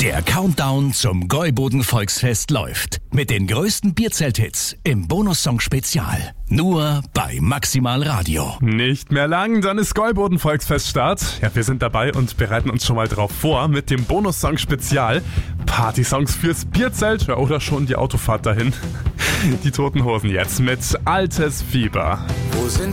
Der Countdown zum Gäuboden Volksfest läuft. Mit den größten Bierzelthits im Bonussong-Spezial. Nur bei Maximal Radio. Nicht mehr lang, dann ist Gäuboden Volksfest Start. Ja, wir sind dabei und bereiten uns schon mal drauf vor mit dem Bonussong-Spezial. Partysongs fürs Bierzelt oder schon die Autofahrt dahin. Die Toten Hosen jetzt mit Altes Fieber. Wo sind